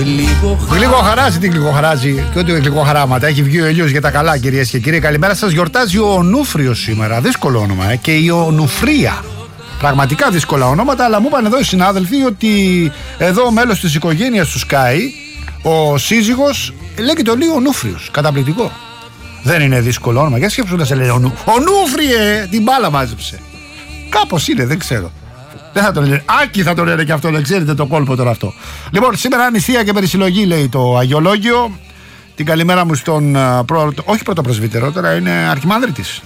Γλυκοχαράζει, τι γλυκοχαράζει και ό,τι γλυκοχαράματα. Έχει βγει ο ήλιος για τα καλά, κυρίες και κύριοι. Καλημέρα σας. Γιορτάζει ο Ονούφριος σήμερα. Δύσκολο όνομα, και η Ονουφρία. Πραγματικά δύσκολα ονόματα, αλλά μου είπαν εδώ οι συνάδελφοι ότι εδώ ο μέλος της οικογένειας του Sky, ο σύζυγος, λέγεται ο Λίγο Ονούφριος. Καταπληκτικό. Δεν είναι δύσκολο όνομα. Για σκέψου να σε λέει Ονούφριε, την μπάλα μάζεψε. Κάπως είναι, δεν ξέρω. Δεν θα το λένε. Άκη θα το λένε και αυτό, δεν ξέρετε το κόλπο τώρα αυτό. Λοιπόν, σήμερα νηστεία και περισυλλογή, λέει το Αγιολόγιο. Την καλημέρα μου στον όχι πρωτοπρεσβύτερο, τώρα είναι αρχιμάνδριτης.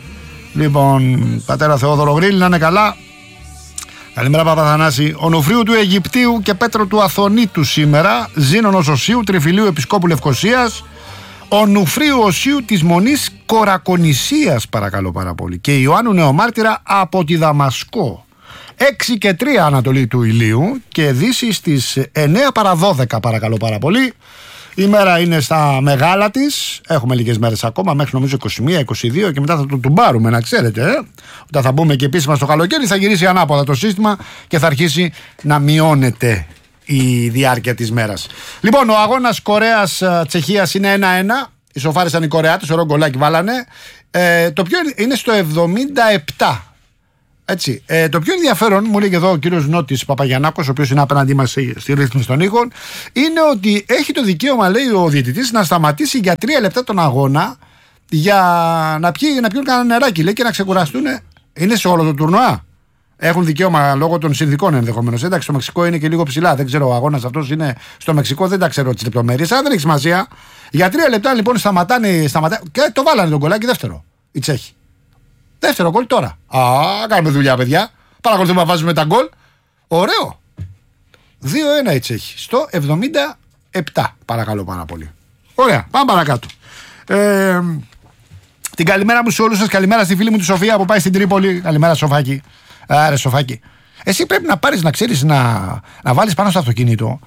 Λοιπόν, πατέρα Θεόδωρο Γρήλη, να είναι καλά. Καλημέρα Παπαθανάση. Ονουφρίου του Αιγυπτίου και Πέτρο του Αθωνίτου σήμερα. Ζήνωνος Οσίου, Τριφυλίου Επισκόπου Λευκωσίας. Ονουφρίου Οσίου της Μονής Κορακονησίας, παρακαλώ πάρα πολύ. Και Ιωάννου Νεομάρτυρα από τη Δαμασκό. 6 και 3 Ανατολή του Ηλίου και Δύση στις 9 παρα 12, παρακαλώ πάρα πολύ. Η μέρα είναι στα μεγάλα της. Έχουμε λίγες μέρες ακόμα, μέχρι νομίζω 21-22 και μετά θα το τουμπάρουμε, να ξέρετε. Όταν θα μπούμε και επίσημα στο καλοκαίρι θα γυρίσει ανάποδα το σύστημα και θα αρχίσει να μειώνεται η διάρκεια της μέρας. Λοιπόν, ο αγώνας Κορέας-Τσεχίας είναι 1-1. Ισοφάρισαν οι Κορεάτες, ωραίο γκολάκι βάλανε. Το πιο είναι στο 77. Έτσι. Το πιο ενδιαφέρον, μου λέει εδώ ο κύριος Νότης Παπαγιαννάκος, ο οποίος είναι απέναντί μας στη ρύθμιση των ήχων, είναι ότι έχει το δικαίωμα, λέει ο διαιτητής, να σταματήσει για 3 λεπτά τον αγώνα για να πιούν κανένα νεράκι, λέει, και να ξεκουραστούν. Είναι σε όλο το τουρνουά. Έχουν δικαίωμα λόγω των συνθηκών ενδεχομένως. Εντάξει, στο Μεξικό είναι και λίγο ψηλά. Δεν ξέρω, ο αγώνας αυτός είναι στο Μεξικό, δεν τα ξέρω τις λεπτομέρειες, αλλά δεν έχει σημασία. Για 3 λεπτά λοιπόν σταματάνε και το βάλανε τον γκολάκι δεύτερο. Οι Τσέχοι. Δεύτερο γκολ τώρα. Κάνουμε δουλειά, παιδιά. Παρακολουθούμε να βάζουμε τα γκολ. Ωραίο. 2-1 η Τσέχη. Στο 77. Παρακαλώ πάρα πολύ. Ωραία. Πάμε παρακάτω. Την καλημέρα μου σε όλους σας. Καλημέρα στη φίλη μου τη Σοφία που πάει στην Τρίπολη. Καλημέρα, Σοφάκη. Άρε, Σοφάκη. Εσύ πρέπει να πάρεις, να ξέρεις, να βάλεις πάνω στο αυτοκίνητο.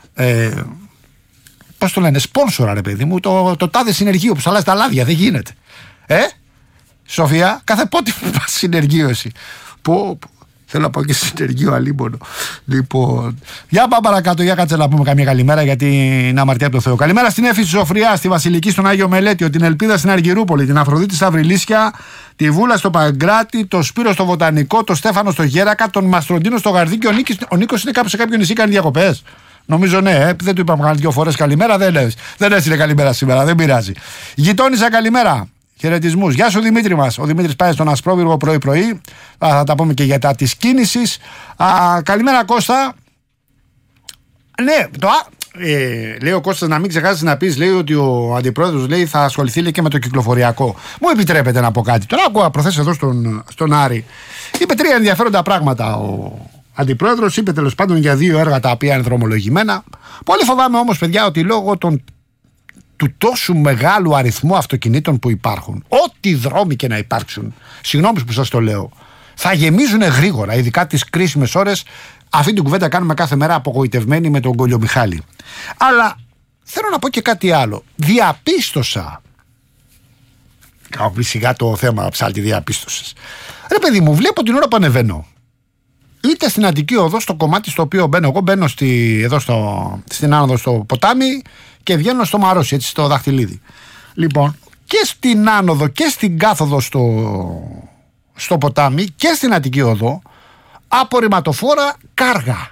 Πώς το λένε, σπόνσορα, ρε παιδί μου. Το τάδε συνεργείο που σου αλλάζει τα λάδια. Δεν γίνεται. Σοφία, κάθε πότε πας συνεργείο εσύ. Θέλω να πάω και συνεργείο αλίμονο. Λοιπόν, για πάμε παρακάτω, για κάτσε να πούμε καμία καλημέρα, γιατί είναι αμαρτία από το Θεό. Καλημέρα στην Έφη Σοφριά, στη Βασιλική, στον Άγιο Μελέτιο, την Ελπίδα στην Αργυρούπολη, την Αφροδίτη στα Βρυλίσια, τη Βούλα στο Παγκράτη, το Σπύρο στο Βοτανικό, το Στέφανο στο Γέρακα, τον Μαστροντίνο στο Γαρδί και ο Νίκος είναι κάπου σε κάποιο νησί, κάνει διακοπές. Νομίζω ναι, δεν του είπαμε κανένα 2 φορές καλημέρα, δεν έστειλε καλημέρα σήμερα, δεν πειράζει. Γειτόνισσα, καλημέρα. Χαιρετισμούς. Γεια σου Δημήτρη μας. Ο Δημήτρης πάει στον Ασπρόβυργο πρωί-πρωί. Θα τα πούμε και για τα της κίνησης. Καλημέρα Κώστα. Ναι, λέει ο Κώστας, να μην ξεχάσεις να πεις, λέει, ότι ο αντιπρόεδρος, λέει, θα ασχοληθεί, λέει, και με το κυκλοφοριακό. Μου επιτρέπετε να πω κάτι. Τώρα ακούω προθέσεις εδώ στον Άρη. Είπε 3 ενδιαφέροντα πράγματα ο αντιπρόεδρος. Είπε τέλος πάντων για 2 έργα τα οποία είναι δρομολογημένα. Πολύ φοβάμαι όμως, παιδιά, ότι λόγω του τόσου μεγάλου αριθμού αυτοκινήτων που υπάρχουν, ό,τι δρόμοι και να υπάρξουν, συγγνώμη που σας το λέω, θα γεμίζουν γρήγορα, ειδικά τις κρίσιμες ώρες. Αυτή την κουβέντα κάνουμε κάθε μέρα απογοητευμένοι με τον Κολιομιχάλη. Αλλά θέλω να πω και κάτι άλλο. Διαπίστωσα. Κάω σιγά το θέμα, ψάλτη, διαπίστωσες. Ρε παιδί μου, βλέπω την ώρα που ανεβαίνω. Είτε στην Αττική Οδό, στο κομμάτι στο οποίο μπαίνω. Εγώ μπαίνω στην άνοδο στο ποτάμι και βγαίνω στο Μαρόσι, έτσι, στο Δαχτυλίδι. Λοιπόν, και στην άνοδο και στην κάθοδο στο ποτάμι και στην Αττική Οδό, απορριμματοφόρα κάργα.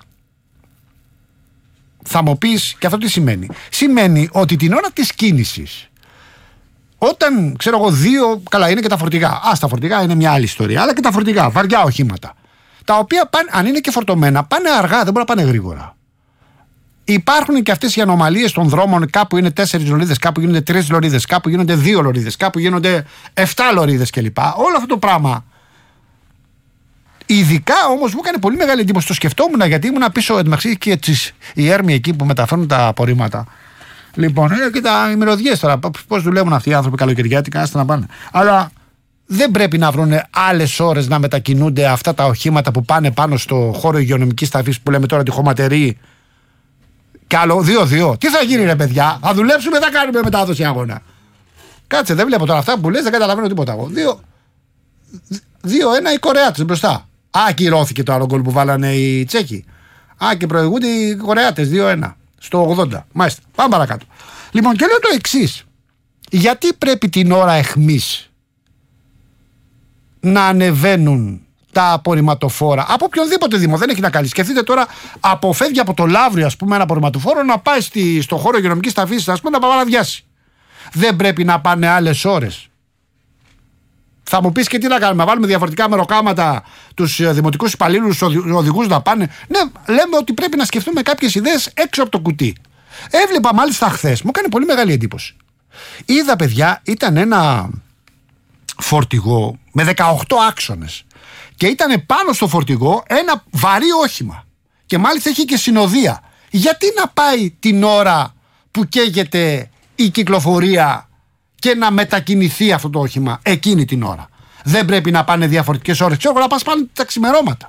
Θα μου πεις, και αυτό τι σημαίνει? Σημαίνει ότι την ώρα της κίνησης, όταν, ξέρω εγώ, 2, καλά είναι και τα φορτηγά. Τα φορτηγά είναι μια άλλη ιστορία, αλλά και τα φορτηγά, βαριά οχήματα, τα οποία πάνε, αν είναι και φορτωμένα, πάνε αργά, δεν μπορούν να πάνε γρήγορα. Υπάρχουν και αυτές οι ανομαλίες των δρόμων. Κάπου είναι 4 λωρίδες, κάπου γίνονται 3 λωρίδες, κάπου γίνονται 2 λωρίδες, κάπου γίνονται 7 λωρίδες κλπ. Όλο αυτό το πράγμα. Ειδικά όμως μου έκανε πολύ μεγάλη εντύπωση. Το σκεφτόμουν, γιατί ήμουν πίσω εντωμεταξύ και οι έρμοι εκεί που μεταφέρουν τα απορρίμματα. Λοιπόν, και οι μυρωδιές τώρα. Πώς δουλεύουν αυτοί οι άνθρωποι καλοκαιριάτικα, άστα να πάνε. Αλλά δεν πρέπει να βρουν άλλες ώρες να μετακινούνται αυτά τα οχήματα που πάνε πάνω στο χώρο υγειονομικής ταφής που λέμε τώρα, τη χωματερή. Κι άλλο 2-2. Τι θα γίνει, ρε παιδιά? Θα δουλέψουμε, θα κάνουμε μετάδοση αγώνα? Κάτσε, δεν βλέπω τώρα αυτά που λες, δεν καταλαβαίνω τίποτα εγώ. 2-1 οι Κορεάτες μπροστά. Ακυρώθηκε το άλλο γκολ που βάλανε οι Τσέχοι. Και προηγούνται οι Κορεάτες 2-1. στο 80. Μάλιστα. Πάμε παρακάτω. Λοιπόν, και λέω το εξής. Γιατί πρέπει την ώρα εχμής να ανεβαίνουν τα απορριμματοφόρα από οποιονδήποτε δήμο? Δεν έχει να κάνει. Σκεφτείτε τώρα, αποφεύγει από το Λαύριο, ας πούμε, ένα απορριμματοφόρο να πάει στο χώρο υγειονομικής ταφής, ας πούμε, να παραδιάσει. Δεν πρέπει να πάνε άλλες ώρες? Θα μου πεις και τι να κάνουμε, να βάλουμε διαφορετικά μεροκάματα τους δημοτικούς υπαλλήλους, τους οδηγούς να πάνε? Ναι, λέμε ότι πρέπει να σκεφτούμε κάποιες ιδέες έξω από το κουτί. Έβλεπα μάλιστα χθες, μου έκανε πολύ μεγάλη εντύπωση. Είδα, παιδιά, ήταν ένα φορτηγό με 18 άξονες και ήταν πάνω στο φορτηγό ένα βαρύ όχημα και μάλιστα έχει και συνοδεία. Γιατί να πάει την ώρα που καίγεται η κυκλοφορία και να μετακινηθεί αυτό το όχημα εκείνη την ώρα? Δεν πρέπει να πάνε διαφορετικές ώρες? Ξέρω, να πας πάλι τα ξημερώματα.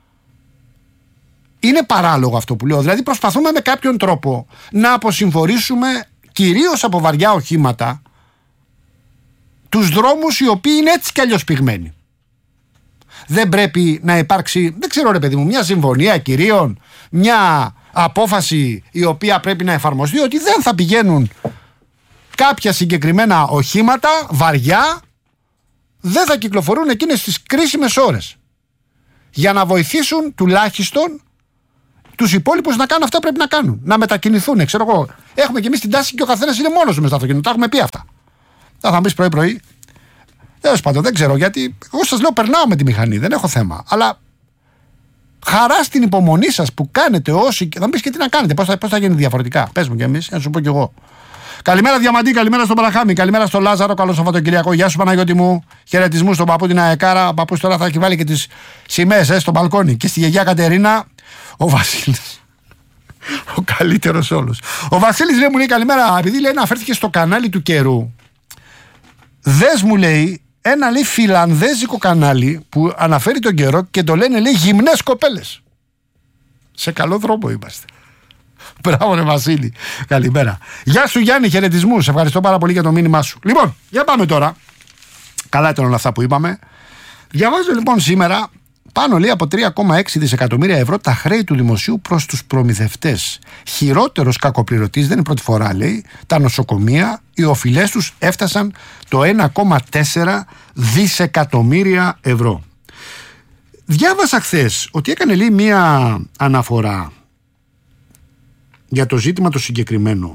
Είναι παράλογο αυτό που λέω. Δηλαδή προσπαθούμε με κάποιον τρόπο να αποσυμφορήσουμε κυρίως από βαριά οχήματα τους δρόμους οι οποίοι είναι έτσι κι αλλιώς πυγμένοι. Δεν πρέπει να υπάρξει, δεν ξέρω ρε παιδί μου, μια συμφωνία κυρίων, μια απόφαση η οποία πρέπει να εφαρμοστεί ότι δεν θα πηγαίνουν κάποια συγκεκριμένα οχήματα βαριά, δεν θα κυκλοφορούν εκείνες τις κρίσιμες ώρες, για να βοηθήσουν τουλάχιστον τους υπόλοιπους να κάνουν αυτά που πρέπει να κάνουν, να μετακινηθούν. Ξέρω εγώ, έχουμε κι εμείς την τάση και ο καθένας είναι μόνος του μες στο αυτοκίνητο. Τα έχουμε πει αυτά. Θα μου πεις πρωί-πρωί. Τέλος πάντων, δεν ξέρω γιατί. Εγώ σας λέω, περνάω με τη μηχανή, δεν έχω θέμα. Αλλά χαρά στην υπομονή σας που κάνετε όσοι. Θα μου πεις και τι να κάνετε, πώς θα γίνει διαφορετικά? Πες μου κι εμείς, να σου πω κι εγώ. Καλημέρα Διαμαντή, καλημέρα στον Παραχάμι, καλημέρα στον Λάζαρο, καλό Σαββατοκυριακό. Γεια σου Παναγιώτη μου, χαιρετισμούς στον παππού την Αεκάρα. Ο παππούς τώρα θα έχει βάλει και τις σημαίες στο μπαλκόνι. Και στη γιαγιά Κατερίνα, ο Βασίλης. Ο καλύτερος όλος. Ο Βασίλης λέει, μου λέει καλημέρα, επειδή λέει αναφέρθηκε στο κανάλι του καιρού. Δες μου λέει ένα λέει φιλανδέζικο κανάλι που αναφέρει τον καιρό και το λένε λέει γυμνές κοπέλες. Σε καλό δρόμο είμαστε. Μπράβο ρε Βασίλη, καλημέρα. Γεια σου Γιάννη, χαιρετισμούς, ευχαριστώ πάρα πολύ για το μήνυμά σου. Λοιπόν, για πάμε τώρα. Καλά ήταν όλα αυτά που είπαμε. Διαβάζω λοιπόν σήμερα πάνω λέει από 3,6 δισεκατομμύρια ευρώ τα χρέη του δημοσίου προς τους προμηθευτές. Χειρότερος κακοπληρωτής, δεν είναι πρώτη φορά λέει, τα νοσοκομεία, οι οφειλές τους έφτασαν το 1,4 δισεκατομμύρια ευρώ. Διάβασα χθες ότι έκανε λέει μία αναφορά για το ζήτημα το συγκεκριμένο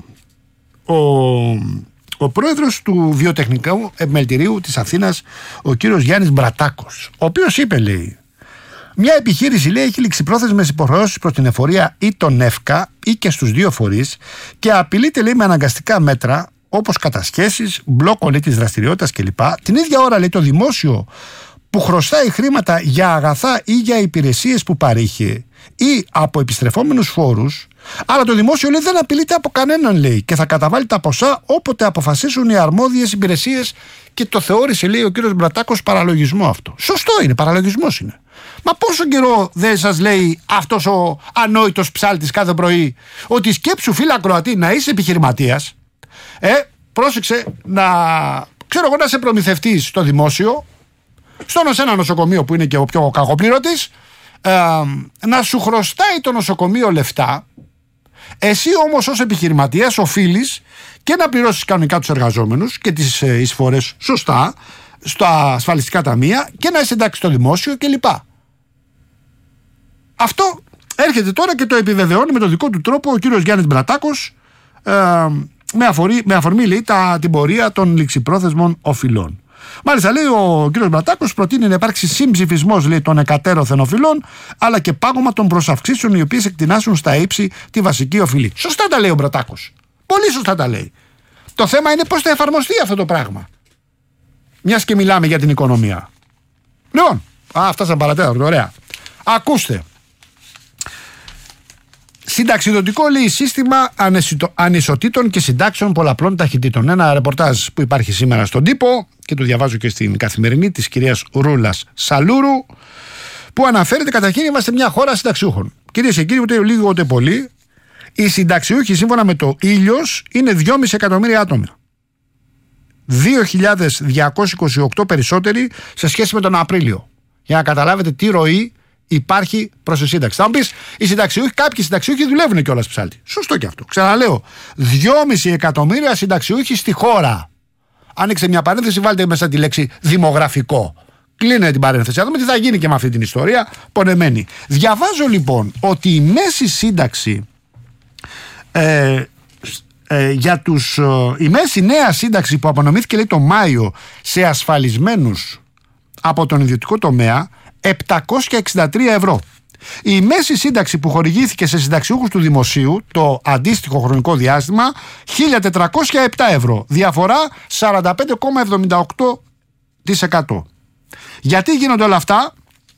ο πρόεδρος του Βιοτεχνικού Επιμελητηρίου της Αθήνας, ο κύριος Γιάννης Μπρατάκος, ο οποίος είπε λέει, μια επιχείρηση λέει έχει ληξιπρόθεσμες υποχρεώσεις προς την εφορία ή τον ΕΦΚΑ ή και στους δύο φορείς και απειλείται λέει με αναγκαστικά μέτρα όπως κατασχέσεις, μπλόκο λέει της δραστηριότητας κλπ. Την ίδια ώρα λέει το δημόσιο που χρωστάει χρήματα για αγαθά ή για υπηρεσίες που παρήχε ή από επιστρεφόμενους φόρους, αλλά το δημόσιο λέει δεν απειλείται από κανέναν λέει και θα καταβάλει τα ποσά όποτε αποφασίσουν οι αρμόδιες υπηρεσίες, και το θεώρησε λέει ο κύριος Μπρατάκος παραλογισμό αυτό. Σωστό είναι, παραλογισμός είναι. Μα πόσο καιρό δεν σας λέει αυτός ο ανόητος ψάλτης κάθε πρωί ότι σκέψου φίλα ακροατή να είσαι επιχειρηματίας, πρόσεξε να ξέρω εγώ να είσαι προμηθευτής στο δημόσιο, σε ένα νοσοκομείο που είναι και ο πιο κακοπληρωτής, να σου χρωστάει το νοσοκομείο λεφτά, εσύ όμως ως επιχειρηματίας οφείλεις και να πληρώσεις κανονικά τους εργαζόμενους και τις εισφορές σωστά στα ασφαλιστικά ταμεία και να είσαι εντάξει στο δημόσιο κλπ. Αυτό έρχεται τώρα και το επιβεβαιώνει με τον δικό του τρόπο ο κύριος Γιάννης Μπρατάκος, με αφορμή λέει την πορεία των ληξιπρόθεσμων οφειλών. Μάλιστα λέει ο κύριος Μπρατάκος προτείνει να υπάρξει συμψηφισμός λέει των εκατέρωθεν οφειλών, αλλά και πάγωμα των προσαυξήσεων οι οποίες εκτινάσουν στα ύψη τη βασική οφειλή. Σωστά τα λέει ο Μπρατάκος. Πολύ σωστά τα λέει. Το θέμα είναι πώς θα εφαρμοστεί αυτό το πράγμα, μιας και μιλάμε για την οικονομία. Λοιπόν, φτάσαμε παρατέταρτο, ωραία. Ακούστε. Συνταξιδοτικό λέει σύστημα ανισοτήτων και συντάξεων πολλαπλών ταχυτήτων. Ένα ρεπορτάζ που υπάρχει σήμερα στον τύπο και το διαβάζω και στην Καθημερινή της κυρίας Ρούλας Σαλούρου, που αναφέρεται καταρχήν είμαστε μια χώρα συνταξιούχων. Κυρίες και κύριοι, ούτε λίγο ούτε πολύ, οι συνταξιούχοι σύμφωνα με το Ήλιος είναι 2,5 εκατομμύρια άτομα. 2.228 περισσότεροι σε σχέση με τον Απρίλιο. Για να καταλάβετε τι ροή υπάρχει προς τη σύνταξη. Θα μου πεις, κάποιοι συνταξιούχοι δουλεύουν κιόλας, Ψάλτη. Σωστό κι αυτό. Ξαναλέω, 2,5 εκατομμύρια συνταξιούχοι στη χώρα. Άνοιξε μια παρένθεση, βάλτε μέσα τη λέξη δημογραφικό. Κλείνε την παρένθεση. Να δούμε τι θα γίνει και με αυτή την ιστορία. Πονεμένη. Διαβάζω λοιπόν ότι η μέση σύνταξη η μέση νέα σύνταξη που απονομήθηκε, λέει, το Μάιο σε ασφαλισμένους από τον ιδιωτικό τομέα, 763 ευρώ. Η μέση σύνταξη που χορηγήθηκε σε συνταξιούχους του δημοσίου το αντίστοιχο χρονικό διάστημα, 1.407 ευρώ. Διαφορά 45,78%. Γιατί γίνονται όλα αυτά?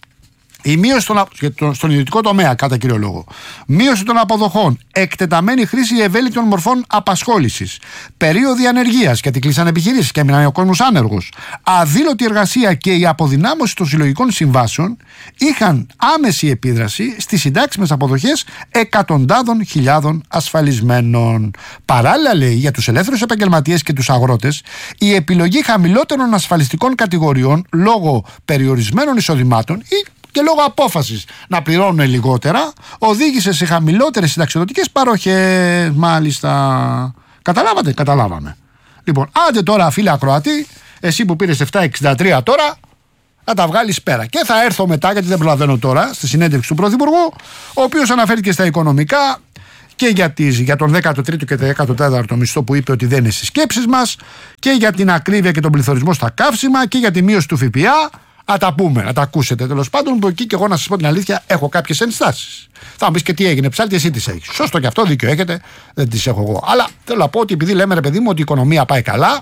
Η μείωση στον ιδιωτικό τομέα, κατά κύριο λόγο. Μείωση των αποδοχών. Εκτεταμένη χρήση ευέλικτων μορφών απασχόλησης. Περίοδοι ανεργίας, γιατί κλείσαν επιχειρήσεις και έμειναν ο κόσμος άνεργος. Αδήλωτη εργασία και η αποδυνάμωση των συλλογικών συμβάσεων είχαν άμεση επίδραση στις συντάξιμες αποδοχές εκατοντάδων χιλιάδων ασφαλισμένων. Παράλληλα, λέει, για τους ελεύθερους επαγγελματίες και τους αγρότες, η επιλογή χαμηλότερων ασφαλιστικών κατηγοριών λόγω περιορισμένων εισοδημάτων ή και λόγω απόφασης να πληρώνουν λιγότερα, οδήγησε σε χαμηλότερες συνταξιδοτικές παροχές. Μάλιστα. Καταλάβατε? Καταλάβαμε. Λοιπόν, άντε τώρα, φίλε ακροατή, εσύ που πήρες 7,63 τώρα, να τα βγάλεις πέρα. Και θα έρθω μετά, γιατί δεν προλαβαίνω τώρα, στη συνέντευξη του Πρωθυπουργού, ο οποίος αναφέρθηκε στα οικονομικά και για τον 13ο και 14ο μισθό που είπε ότι δεν είναι στις σκέψεις μας, και για την ακρίβεια και τον πληθωρισμό στα καύσιμα και για τη μείωση του ΦΠΑ. Να τα πούμε, να τα ακούσετε. Τέλος πάντων, που εκεί και εγώ, να σας πω την αλήθεια, έχω κάποιες ενστάσεις. Θα μου πεις, και τι έγινε, Ψάλτη, εσύ τις έχεις. Σωστό, και αυτό δίκιο έχετε, δεν τις έχω εγώ. Αλλά θέλω να πω ότι επειδή λέμε, ρε παιδί μου, ότι η οικονομία πάει καλά,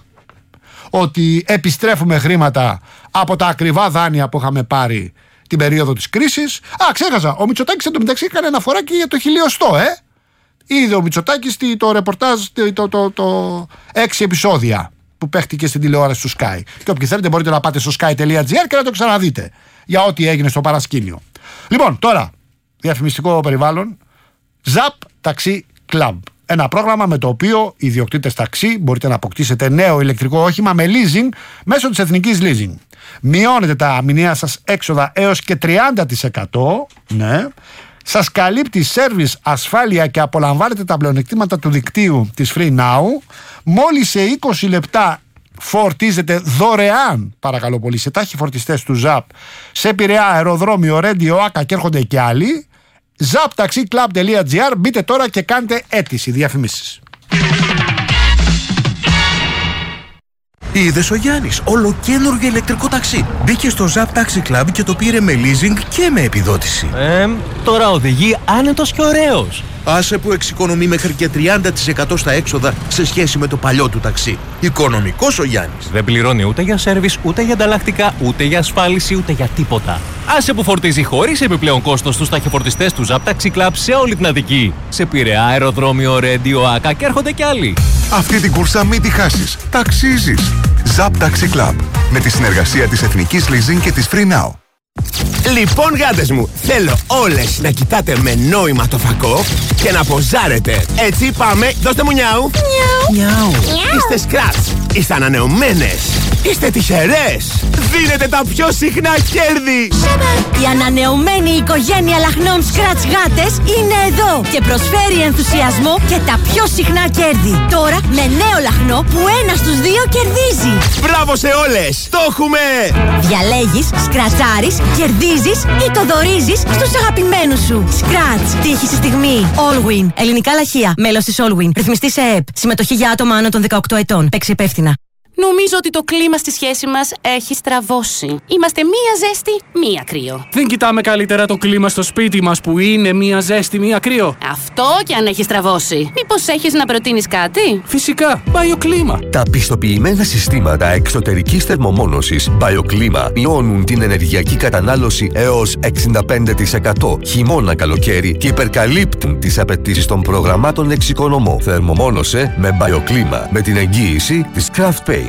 ότι επιστρέφουμε χρήματα από τα ακριβά δάνεια που είχαμε πάρει την περίοδο της κρίσης. Ξέχασα, ο Μητσοτάκης εντωμεταξύ έκανε αναφορά και για το 1000. Είδε ο Μητσοτάκης το ρεπορτάζ, το 6 επεισόδια που παίχτηκε στην τηλεόραση του Sky. Και όποιοι θέλετε μπορείτε να πάτε στο sky.gr και να το ξαναδείτε για ό,τι έγινε στο παρασκήνιο. Λοιπόν, τώρα, διαφημιστικό περιβάλλον. Zap Taxi Club. Ένα πρόγραμμα με το οποίο οι ιδιοκτήτες ταξί μπορείτε να αποκτήσετε νέο ηλεκτρικό όχημα με leasing μέσω της Εθνικής Leasing. Μειώνετε τα μηνιαία σας έξοδα έως και 30%. Ναι. Σας καλύπτει σέρβις, ασφάλεια και απολαμβάνετε τα πλεονεκτήματα του δικτύου της Free Now. Μόλις σε 20 λεπτά φορτίζετε δωρεάν, παρακαλώ πολύ, σε τάχυφορτιστές του ZAP, σε Πειραιά, αεροδρόμιο, Ρέντιο, Άκα και έρχονται και άλλοι. zaptaxiclub.gr. Μπείτε τώρα και κάντε αίτηση. Διαφημίσεις. Είδες ο Γιάννης, ολοκαίνουργιο ηλεκτρικό ταξί. Μπήκε στο Zap Taxi Club και το πήρε με leasing και με επιδότηση. Τώρα οδηγεί άνετος και ωραίος. Άσε που εξοικονομεί μέχρι και 30% στα έξοδα σε σχέση με το παλιό του ταξί. Οικονομικός ο Γιάννης. Δεν πληρώνει ούτε για σέρβις, ούτε για ανταλλακτικά, ούτε για ασφάλιση, ούτε για τίποτα. Άσε που φορτίζει χωρίς επιπλέον κόστος στους ταχυφορτιστές του Zap Taxi Club σε όλη την Αττική. Σε Πειραιά, αεροδρόμιο, Ρέντιο, Άκα και έρχονται κι άλλοι. Αυτή την κούρσα μην τη χάσεις. Ταξίζεις. Zap Taxi Club. Με τη συνεργασία της Εθνικής Leasing και της Free Now. Λοιπόν, γάτες μου, θέλω όλες να κοιτάτε με νόημα το φακό και να ποζάρετε. Έτσι, πάμε, δώστε μου νιάου. Νιάου. Είστε σκράτς, είστε ανανεωμένες, είστε τυχερές. Δίνετε τα πιο συχνά κέρδη. Η ανανεωμένη οικογένεια λαχνών Scratch γάτες είναι εδώ και προσφέρει ενθουσιασμό και τα πιο συχνά κέρδη. Τώρα με νέο λαχνό που 1 στους 2 κερδίζει. Μπράβο σε όλες, το έχουμε! Διαλέγεις, σκρατσάρεις, κερδίζεις ή το δωρίζεις στους αγαπημένους σου. Scratch, τύχη στη στιγμή. Allwin, ελληνικά λαχεία, μέλος της Allwin. Ρυθμιστή σε ΕΕΠ. Συμμετοχή για άτομα άνω των 18 ετών. Παίξε υπεύθυνα. Νομίζω ότι το κλίμα στη σχέση μας έχει στραβώσει. Είμαστε μία ζέστη, μία κρύο. Δεν κοιτάμε καλύτερα το κλίμα στο σπίτι μας που είναι μία ζέστη, μία κρύο? Αυτό κι αν έχει στραβώσει. Μήπως έχεις να προτείνεις κάτι? Φυσικά, BioClima. Τα πιστοποιημένα συστήματα εξωτερικής θερμομόνωσης BioClima μειώνουν την ενεργειακή κατανάλωση έως 65% χειμώνα-καλοκαίρι και υπερκαλύπτουν τις απαιτήσεις των προγραμμάτων εξοικονομώ. Θερμομόνωσε με BioClima με την εγγύηση της Craft Paints.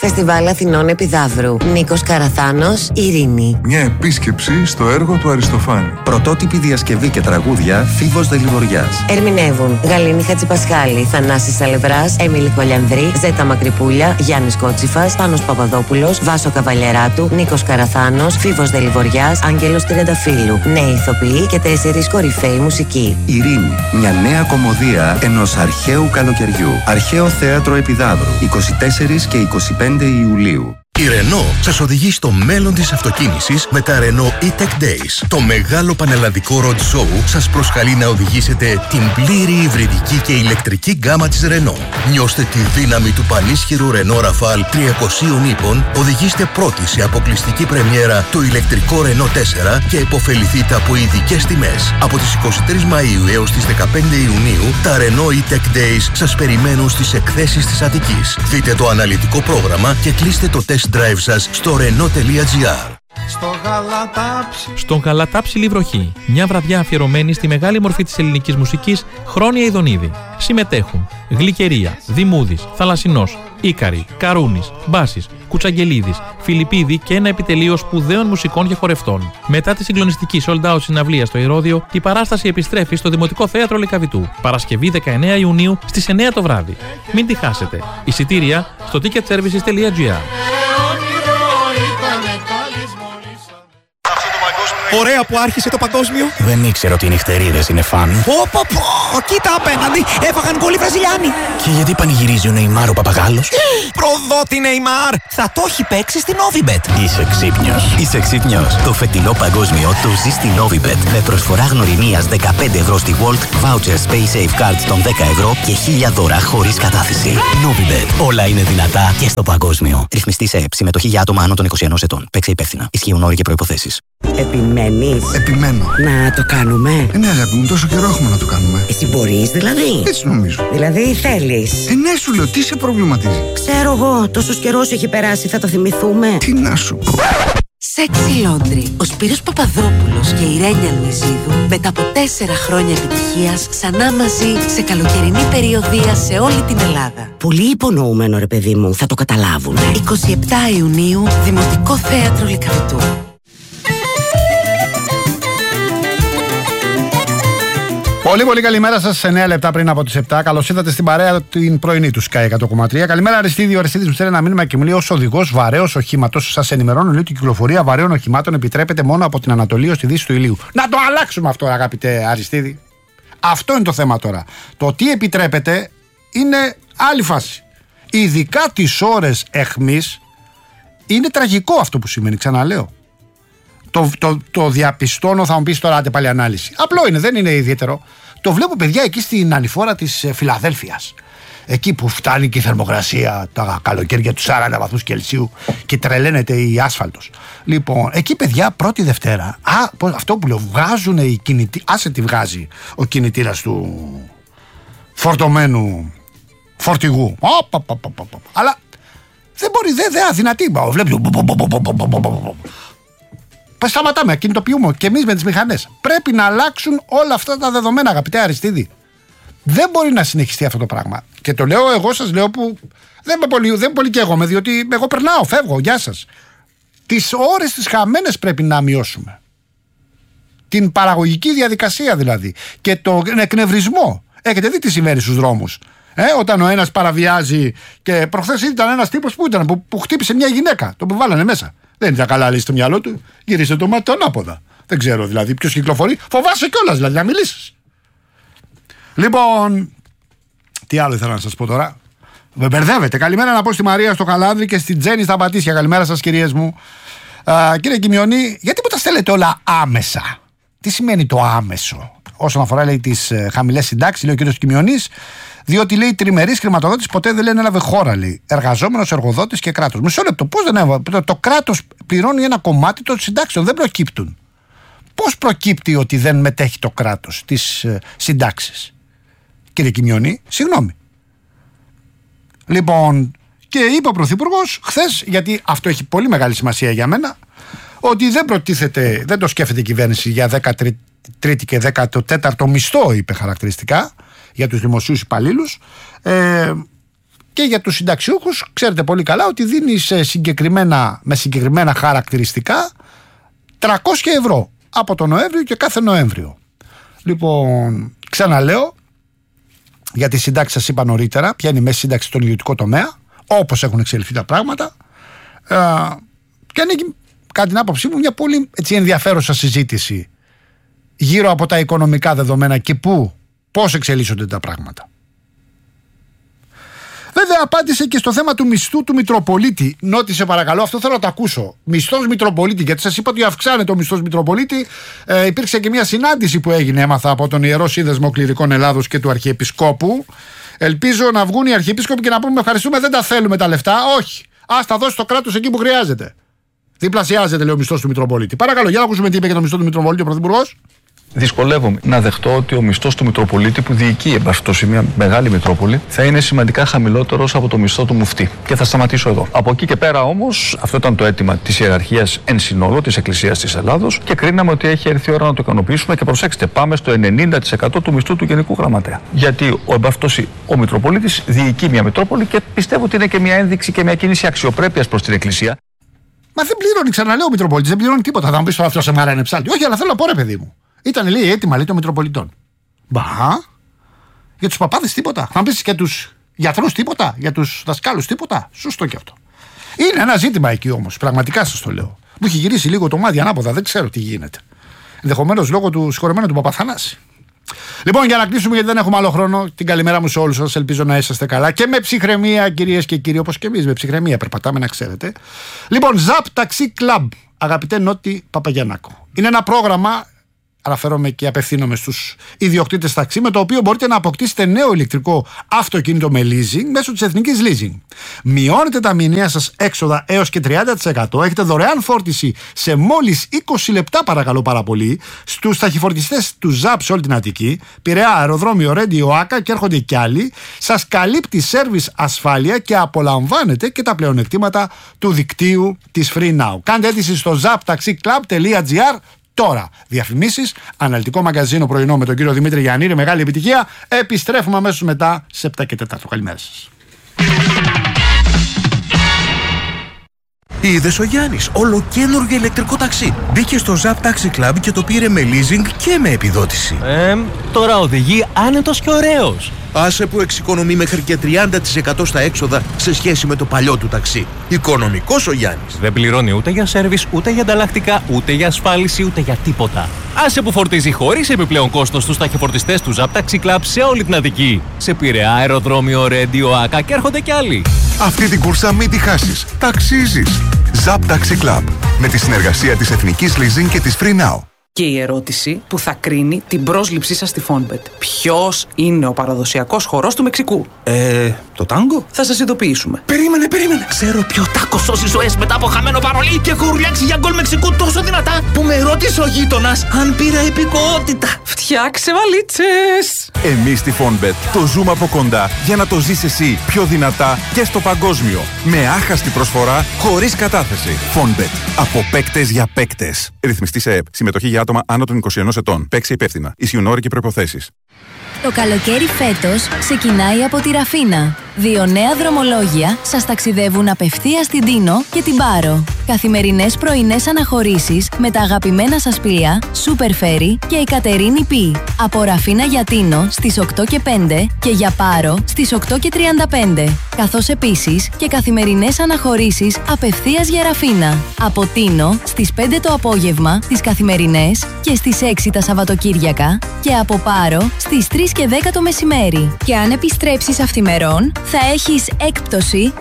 Φεστιβάλ Αθηνών Επιδαύρου. Νίκος Καραθάνος, Ειρήνη. Μια επίσκεψη στο έργο του Αριστοφάνη. Πρωτότυπη διασκευή και τραγούδια Φίβος Δελιβοριάς. Ερμηνεύουν Γαλήνη Χατζηπασχάλη, Θανάσης Σαλευράς, Έμιλη Κολιανδρή, Ζέτα Μακρυπούλια, Γιάννης Κότσιφας, Πάνος Παπαδόπουλος, Βάσο Καβαλιεράτου, Νίκος Καραθάνος, Φίβος Δελιβοριάς, Άγγελος Τριανταφύλου. Νέοι ηθοποιοί και 4 κορυφαίοι μουσικοί. Ειρήνη. Μια νέα κομμωδία ενός αρχαίου καλοκαιριού. Αρχαίο Θέατρο Επιδαύρου. 24 και 25 Ιουλίου. Η Renault σας οδηγεί στο μέλλον της αυτοκίνησης με τα Renault E-Tech Days. Το μεγάλο πανελλαδικό road show σας προσκαλεί να οδηγήσετε την πλήρη υβριδική και ηλεκτρική γκάμα της Renault. Νιώστε τη δύναμη του πανίσχυρου Renault Rafale 300 ύπων, οδηγήστε πρώτοι σε αποκλειστική πρεμιέρα το ηλεκτρικό Renault 4 και επωφεληθείτε από ειδικές τιμές. Από τις 23 Μαΐου έως τις 15 Ιουνίου, τα Renault E-Tech Days σας περιμένουν στις εκθέσεις της Αττικής. Δείτε το αναλυτικό πρόγραμμα και κλείστε το test drive σας στο renault.gr. Στον Γαλατά Ψηλή Βροχή, μια βραδιά αφιερωμένη στη μεγάλη μορφή της ελληνικής μουσικής, Χρόνια Ιδονίδη. Συμμετέχουν Γλυκερία, Δημούδης, Θαλασσινός, Ίκαρη, Καρούνης, Μπάσης, Κουτσαγγελίδης, Φιλιππίδη και ένα επιτελείο σπουδαίων μουσικών και χορευτών. Μετά τη συγκλονιστική sold out συναυλία στο Ηρώδειο, η παράσταση επιστρέφει στο Δημοτικό Θέατρο Λυκαβητού, Παρασκευή 19 Ιουνίου στις 9 το βράδυ. Μην τη χάσετε. Εισιτήρια στο ticketservices.gr. Ωραία που άρχισε το παγκόσμιο. Δεν ήξερα ότι οι νυχτερίδες είναι φαν. Κοίτα απέναντι, έφαγαν γκολ οι Βραζιλιάνοι. Και γιατί πανηγυρίζει ο Νεϊμάρ ο Παπαγάλος? Προδότη Νεϊμάρ, θα το έχει παίξει στη Novibet. Είσαι ξύπνιος. Είσαι ξύπνιος. Το φετινό παγκόσμιο το ζει στη Novibet. Με προσφορά γνωριμίας 15 ευρώ στη Volt, voucher Space Safe Cards των 10 ευρώ και 1000 δώρα χωρίς κατάθεση. Novibet. Όλα είναι δυνατά και στο παγκόσμιο. Ρυθμιστή σε ΕΠ. Συμμετοχή για άτομα άνω των 21 ετών. Παίξε υπεύθυνα. Ισχύουν όροι και προϋποθέσεις. Επιμένεις? Επιμένω. Να το κάνουμε? Ναι, αγάπη μου, τόσο καιρό έχουμε να το κάνουμε. Εσύ μπορείς δηλαδή? Έτσι νομίζω. Δηλαδή θέλεις? Ναι, σου λέω, τι σε προβληματίζει? Ξέρω εγώ, τόσος καιρός έχει περάσει, θα το θυμηθούμε. Τι να σου πω. Sexy Laundry. Ο Σπύρος Παπαδόπουλος και η Ρένια Λουιζίδου μετά από 4 χρόνια επιτυχίας ξανά μαζί σε καλοκαιρινή περιοδεία σε όλη την Ελλάδα. Πολύ υπονοούμενο ρε παιδί μου, θα το καταλάβουν. 27 Ιουνίου, Δημοτικό Θέατρο Λυκαβητού. Πολύ καλημέρα σας, 9 λεπτά πριν από τις 7. Καλώς ήρθατε στην παρέα την πρωινή του Sky 100,3. Καλημέρα, Αριστίδη. Ο Αριστίδης μου στέλνει ένα μήνυμα και μου λέει: ως οδηγός βαρέως οχήματος, σας ενημερώνω λέει ότι η κυκλοφορία βαρέων οχημάτων επιτρέπεται μόνο από την Ανατολή ως τη Δύση του ηλίου. Να το αλλάξουμε αυτό, αγαπητέ Αριστίδη. Αυτό είναι το θέμα τώρα. Το τι επιτρέπεται είναι άλλη φάση. Ειδικά τις ώρες αιχμής είναι τραγικό αυτό που σημαίνει, ξαναλέω. Το διαπιστώνω, θα μου πεις τώρα, άντε πάλι ανάλυση. Απλό είναι, δεν είναι ιδιαίτερο. Το βλέπω, παιδιά, εκεί στην ανηφόρα της Φιλαδέλφειας. Εκεί που φτάνει και η θερμοκρασία τα καλοκαίρια του 40 βαθμούς Κελσίου και τρελαίνεται η άσφαλτος. Λοιπόν, εκεί, παιδιά, πρώτη Δευτέρα, αυτό που λέω, βγάζουν οι κινητήρες. Άσε τι βγάζει ο κινητήρας του φορτωμένου φορτηγού. Αλλά δεν μπορεί, δεν αδυνατεί. Βλέπει. Σταματάμε, κινητοποιούμε και εμείς με τις μηχανές. Πρέπει να αλλάξουν όλα αυτά τα δεδομένα, αγαπητέ Αριστίδη. Δεν μπορεί να συνεχιστεί αυτό το πράγμα. Και το λέω, εγώ σας λέω που δεν πολύ καίγομαι, διότι εγώ περνάω, φεύγω, γεια σας. Τις ώρες τις χαμένες πρέπει να μειώσουμε. Την παραγωγική διαδικασία δηλαδή. Και τον εκνευρισμό. Έχετε δει τι συμβαίνει στους δρόμους. Όταν ο ένας παραβιάζει. Και προχθές ήταν ένας τύπος που χτύπησε μια γυναίκα. Τον που βάλανε μέσα. Δεν ήταν καλά, λέει, στο μυαλό του. Γύρισε το μάτι τον άποδα. Δεν ξέρω δηλαδή ποιος κυκλοφορεί. Φοβάσαι κιόλας δηλαδή να μιλήσεις. Λοιπόν, τι άλλο ήθελα να σας πω τώρα. Με μπερδεύετε. Καλημέρα να πω στη Μαρία στο Καλάνδρη και στην Τζέννη στα Πατήσια. Καλημέρα σας, κυρίες μου. Κύριε Κιμιονή, γιατί μου τα στέλνετε όλα άμεσα? Τι σημαίνει το άμεσο? Όσον αφορά, λέει, τις χαμηλές συντάξεις, λέει ο κύριος Κιμιονής, διότι, λέει, τριμερής χρηματοδότης ποτέ δεν έλαβε χώρα, λέει. Εργαζόμενος, εργοδότης και κράτος. Μισό λεπτό, πώς δεν έβαλε? Το κράτος πληρώνει ένα κομμάτι των συντάξεων, δεν προκύπτουν. Πώς προκύπτει ότι δεν μετέχει το κράτος στις συντάξεις? Κύριε Κιμιονή, συγγνώμη. Λοιπόν, και είπε ο Πρωθυπουργός χθες, γιατί αυτό έχει πολύ μεγάλη σημασία για μένα, ότι δεν το σκέφτεται η κυβέρνηση για 13η και 14ο μισθό, είπε χαρακτηριστικά, για τους δημοσίους υπαλλήλους. Και για τους συνταξιούχους ξέρετε πολύ καλά ότι δίνει με συγκεκριμένα χαρακτηριστικά 300 ευρώ από τον Νοέμβριο και κάθε Νοέμβριο. Λοιπόν, ξαναλέω, για τη συντάξη σας είπα νωρίτερα, ποια είναι η μέση σύνταξη στον ιδιωτικό τομέα, όπως έχουν εξελιχθεί τα πράγματα, και ανοίγει, κατά την άποψή μου, μια πολύ ενδιαφέρουσα συζήτηση γύρω από τα οικονομικά δεδομένα και πώς εξελίσσονται τα πράγματα. Βέβαια, απάντησε και στο θέμα του μισθού του Μητροπολίτη. Νότισε παρακαλώ, αυτό θέλω να το ακούσω. Μισθός Μητροπολίτη, γιατί σας είπα ότι αυξάνεται ο μισθός Μητροπολίτη. Υπήρξε και μια συνάντηση που έγινε, έμαθα, από τον Ιερό Σύνδεσμο Κληρικών Ελλάδος και του Αρχιεπισκόπου. Ελπίζω να βγουν οι Αρχιεπίσκοποι και να πούμε ευχαριστούμε, δεν τα θέλουμε τα λεφτά. Όχι. Ας τα δώσει το κράτος εκεί που χρειάζεται. Διπλασιάζεται, λέει, ο μισθός του Μητροπολίτη. Παρακαλώ, για να ακούσουμε τι είπε για το μισθό του Μητροπολίτη ο Πρωθυπουργός. Δυσκολεύομαι να δεχτώ ότι ο μισθός του Μητροπολίτη που διοικεί εμπαστώσει μια μεγάλη Μητρόπολη θα είναι σημαντικά χαμηλότερος από το μισθό του μουφτή. Και θα σταματήσω εδώ. Από εκεί και πέρα όμως, αυτό ήταν το αίτημα της ιεραρχίας εν συνόλο της Εκκλησίας της Ελλάδος και κρίναμε ότι έχει έρθει η ώρα να το ικανοποιήσουμε. Και προσέξτε, πάμε στο 90% του μισθού του Γενικού Γραμματέα. Γιατί ο Μητροπολίτης διοικεί μια Μητρόπολη και πιστεύω ότι είναι και μια ένδειξη και μια κίνηση αξιοπρέπειας προς την Εκκλησία. Μα δεν πληρώνει, ξαναλέω, ο Μητροπολίτης, δεν πληρώνει τίποτα. Θα μου πει τώρα αυτό σε μάρα είναι ψάλτη. Όχι, αλλά θέλω να πω, ρε παιδί μου. Ήταν, λέει, έτοιμα, λέει, των Μητροπολιτών. Μπα, για τους παπάδες τίποτα. Θα μου πεις και τους γιατρούς τίποτα, για τους δασκάλους τίποτα. Σωστό και αυτό. Είναι ένα ζήτημα εκεί όμως, πραγματικά σας το λέω. Μου έχει γυρίσει λίγο το μάτι ανάποδα, δεν ξέρω τι γίνεται. Ενδεχομένως λόγω του συγχωρεμένου του Παπαθανάση. Λοιπόν, για να κλείσουμε, γιατί δεν έχουμε άλλο χρόνο, την καλημέρα μου σε όλους σας. Ελπίζω να είσαστε καλά και με ψυχραιμία, κυρίες και κύριοι, όπως και εμείς. Με ψυχραιμία περπατάμε, να ξέρετε. Λοιπόν, Zap Taxi Club, αγαπητέ Νότι Παπαγιαννάκο. Είναι ένα πρόγραμμα. Αναφέρομαι και απευθύνομαι στους ιδιοκτήτες ταξί, με το οποίο μπορείτε να αποκτήσετε νέο ηλεκτρικό αυτοκίνητο με leasing μέσω της Εθνικής Leasing. Μειώνετε τα μηνιαία σας έξοδα έως και 30%. Έχετε δωρεάν φόρτιση σε μόλις 20 λεπτά, παρακαλώ πάρα πολύ, στους ταχυφορτιστές του ZAP σε όλη την Αττική, Πειραιά, Αεροδρόμιο, Ρέντιο, ΟΑΚΑ και έρχονται κι άλλοι. Σας καλύπτει σέρβις ασφάλεια και απολαμβάνετε και τα πλεονεκτήματα του δικτύου της Free Now. Κάντε αίτηση στο zaptaxiclub.gr. Τώρα, διαφημίσεις, αναλυτικό μαγκαζίνο πρωινό με τον κύριο Δημήτρη Γιαννήρη, μεγάλη επιτυχία. Επιστρέφουμε αμέσως μετά σε 7 και 4. Καλημέρα σας. Είδες ο Γιάννης, ολοκαίνουργιο ηλεκτρικό ταξί. Μπήκε στο Zap Taxi Club και το πήρε με leasing και με επιδότηση. Τώρα οδηγεί άνετος και ωραίος. Άσε που εξοικονομεί μέχρι και 30% στα έξοδα σε σχέση με το παλιό του ταξί. Οικονομικός ο Γιάννης. Δεν πληρώνει ούτε για σέρβις, ούτε για ανταλλακτικά, ούτε για ασφάλιση, ούτε για τίποτα. Άσε που φορτίζει χωρίς επιπλέον κόστος στους ταχυφορτιστές του Zap Taxi Club σε όλη την Αττική. Σε Πειραιά, Αεροδρόμιο, Ρέντιο, ΑΚΑ και έρχονται κι άλλοι. Αυτή την κούρσα μην τη χάσεις. Ταξίζεις. Zap Taxi Club. Με τη συνεργασία της Εθνικής Leasing και της Free Now. Και η ερώτηση που θα κρίνει την πρόσληψή σας στη Fonbet. Ποιος είναι ο παραδοσιακός χορός του Μεξικού? Το τάγκο? Θα σας ειδοποιήσουμε. Περίμενε. Ξέρω ποιο τάκο σώσει ζωές μετά από χαμένο παρολί και έχω ουρλιάξει για γκολ Μεξικού τόσο δυνατά που με ρώτησε ο γείτονας αν πήρα υπηκότητα. Φτιάξε βαλίτσες! Εμείς στη Fonbet το ζούμε από κοντά για να το ζεις εσύ πιο δυνατά και στο παγκόσμιο. Με άχαστη προσφορά, χωρίς κατάθεση. Fonbet. Από παίκτες για παίκτες. Ρυθμιστή σε ΕΠ. Συμμετοχή για άτομα άνω των 21 ετών. Παίξε υπεύθυνα. Ισχύουν όροι και προϋποθέσεις. Το καλοκαίρι φέτος ξεκινάει από τη Ραφίνα. 2 νέα δρομολόγια σας ταξιδεύουν απευθείας στην Τίνο και την Πάρο. Καθημερινές πρωινές αναχωρήσεις με τα αγαπημένα σας πλοία Super Ferry και η Κατερίνη Π. Από Ραφίνα για Τίνο στις 8 και 5 και για Πάρο στις 8 και 35. Καθώς επίσης και καθημερινές αναχωρήσεις απευθείας για Ραφίνα. Από Τίνο στις 5 το απόγευμα τις καθημερινές και στις 6 τα Σαββατοκύριακα και από Πάρο στις 3 και 10 το μεσημέρι. Και αν επιστρέψεις αυθημερών θα έχεις έκπτωση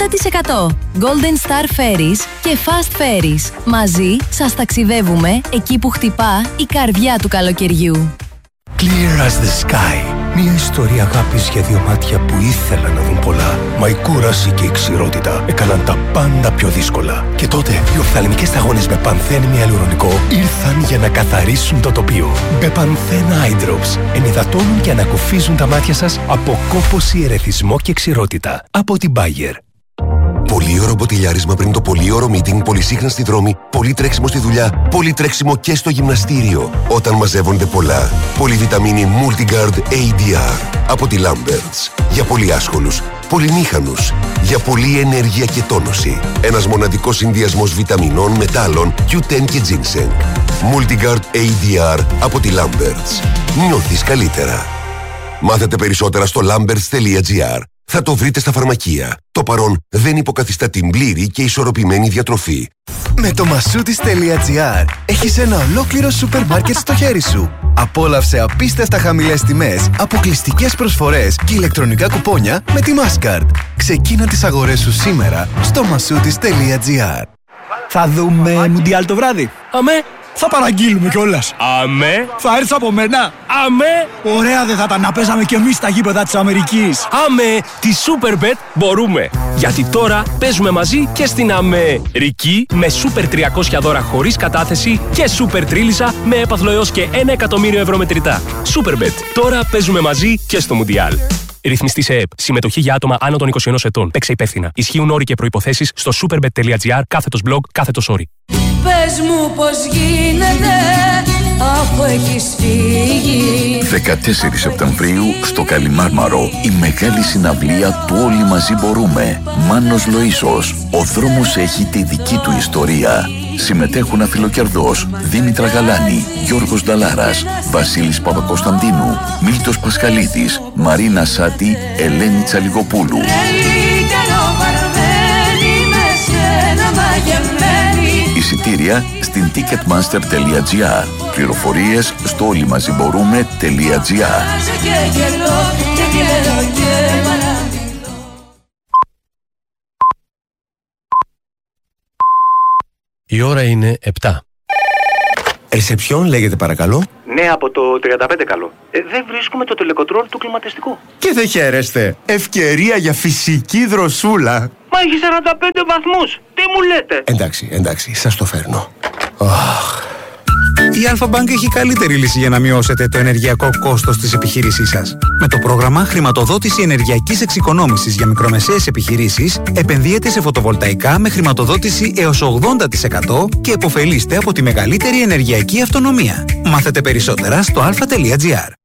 30%. Golden Star Ferries και Fast Ferries. Μαζί σας ταξιδεύουμε εκεί που χτυπά η καρδιά του καλοκαιριού. Clear as the sky. Μια ιστορία αγάπης για 2 μάτια που ήθελαν να δουν πολλά. Μα η κούραση και η ξηρότητα έκαναν τα πάντα πιο δύσκολα. Και τότε οι οφθαλμικές σταγόνες με Πανθέν Ιαλουρονικό ήρθαν για να καθαρίσουν το τοπίο. Μπεπανθέν Eye Drops ενυδατώνουν και ανακουφίζουν τα μάτια σας από κόπωση, ερεθισμό και ξηρότητα. Από την Bayer. Πολύ ωραίο μποτιλιάρισμα πριν το πολύ ωραίο meeting, πολύ σύγχρονα στη δρόμη, πολύ τρέξιμο στη δουλειά, πολύ τρέξιμο και στο γυμναστήριο. Όταν μαζεύονται πολλά. Πολυβιταμίνη Multigard ADR από τη Lamberts. Για πολύ άσχολους, πολυμήχανους, για πολλή ενέργεια και τόνωση. Ένας μοναδικός συνδυασμός βιταμινών, μετάλλων, Q10 και ginseng. Multigard ADR από τη Lamberts. Νιώθεις καλύτερα. Μάθετε περισσότερα στο lamberts.gr. Θα το βρείτε στα φαρμακεία. Το παρόν δεν υποκαθιστά την πλήρη και ισορροπημένη διατροφή. Με το massoudis.gr έχεις ένα ολόκληρο σούπερ μάρκετ στο χέρι σου. Απόλαυσε απίστευτα χαμηλές τιμές, αποκλειστικές προσφορές και ηλεκτρονικά κουπόνια με τη Mastercard. Ξεκίνα τις αγορές σου σήμερα στο massoudis.gr. Θα δούμε Μουντιάλ το βράδυ. Αμέ. Θα παραγγείλουμε κιόλας. Αμέ. Θα έρθεις από μένα. Αμέ. Ωραία δεν θα ήταν να παίζαμε κι εμείς στα γήπεδα της Αμερικής. Αμέ. Τη Superbet μπορούμε. Γιατί τώρα παίζουμε μαζί και στην Αμερική με Super 300 δώρα χωρίς κατάθεση και Super Τρίλισσα με έπαθλο έως και 1 εκατομμύριο ευρώ μετρητά. Superbet. Τώρα παίζουμε μαζί και στο Μουντιάλ. Ρυθμιστή σε ΕΕΠ. Συμμετοχή για άτομα άνω των 21 ετών. Παίξε υπεύθυνα. Ισχύουν όροι και προϋποθέσεις στο superbet.gr/blog/όροι. Πες μου πως γίνεται αφού έχεις φύγει. 14 Σεπτεμβρίου στο Καλιμάρμαρο η μεγάλη συναυλία του Όλοι Μαζί Μπορούμε. Μάνος Λοΐσος. Ο δρόμος έχει τη δική του ιστορία. Συμμετέχουν Αφιλοκερδός, Δήμητρα Γαλάνη, Γιώργος Νταλάρας, Βασίλης Παπακοσταντίνου, Μίλτος Πασχαλίδης, Μαρίνα Σάτη, Ελένη Τσαλιγοπούλου. Εισιτήρια στην ticketmaster.gr. Πληροφορίες στο όλοιμαζιμπορούμε.gr. Η ώρα είναι 7. Ρεσεψιόν λέγεται παρακαλώ. Ναι, από το 35 καλό. Δεν βρίσκουμε το τελεκοτρόλ του κλιματιστικού. Και δεν χαίρεστε. Ευκαιρία για φυσική δροσούλα. Μα έχει 45 βαθμούς. Τι μου λέτε? Εντάξει, σας το φέρνω. Η Alpha Bank έχει καλύτερη λύση για να μειώσετε το ενεργειακό κόστος της επιχείρησής σας. Με το πρόγραμμα Χρηματοδότηση Ενεργειακής Εξοικονόμησης για μικρομεσαίες επιχειρήσεις, επενδύετε σε φωτοβολταϊκά με χρηματοδότηση έως 80% και επωφελείστε από τη μεγαλύτερη ενεργειακή αυτονομία. Μάθετε περισσότερα στο alpha.gr.